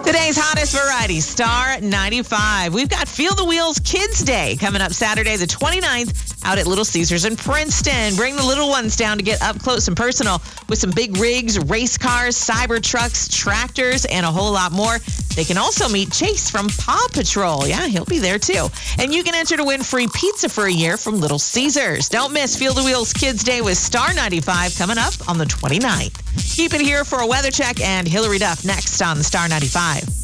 Today's hottest variety, Star 95. We've got Feel the Wheels Kids Day coming up Saturday the 29th out at Little Caesars in Princeton. Bring the little ones down to get up close and personal with some big rigs, race cars, cyber trucks, tractors, and a whole lot more. They can also meet Chase from Paw Patrol. Yeah, he'll be there too. And you can enter to win free pizza for a year from Little Caesars. Don't miss Feel the Wheels Kids Day with Star 95 coming up on the 29th. Keep it here for a weather check and Hillary Duff next on Star 95.